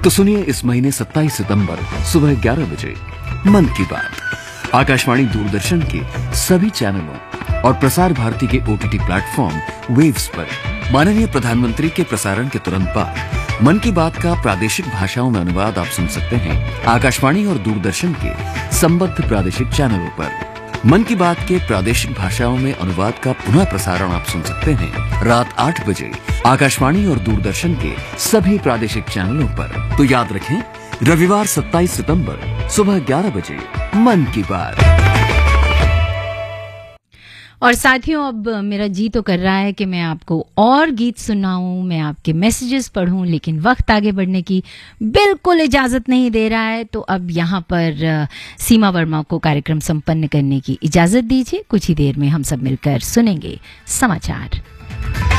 तो सुनिए इस महीने 27 सितंबर सुबह 11 बजे मन की बात आकाशवाणी दूरदर्शन के सभी चैनलों और प्रसार भारती के OTT प्लेटफॉर्म वेव्स पर माननीय प्रधानमंत्री के प्रसारण के तुरंत बाद मन की बात का प्रादेशिक भाषाओं में अनुवाद आप सुन सकते हैं आकाशवाणी और दूरदर्शन के संबद्ध प्रादेशिक चैनलों पर। मन की बात के प्रादेशिक भाषाओं में अनुवाद का पुनः प्रसारण आप सुन सकते हैं रात 8 बजे आकाशवाणी और दूरदर्शन के सभी प्रादेशिक चैनलों पर। तो याद रखें, रविवार 27 सितंबर सुबह 11 बजे मन की बात। और साथियों, अब मेरा जी तो कर रहा है कि मैं आपको और गीत सुनाऊं, मैं आपके मैसेजेस पढूं, लेकिन वक्त आगे बढ़ने की बिल्कुल इजाजत नहीं दे रहा है। तो अब यहाँ पर सीमा वर्मा को कार्यक्रम संपन्न करने की इजाजत दीजिए। कुछ ही देर में हम सब मिलकर सुनेंगे समाचार।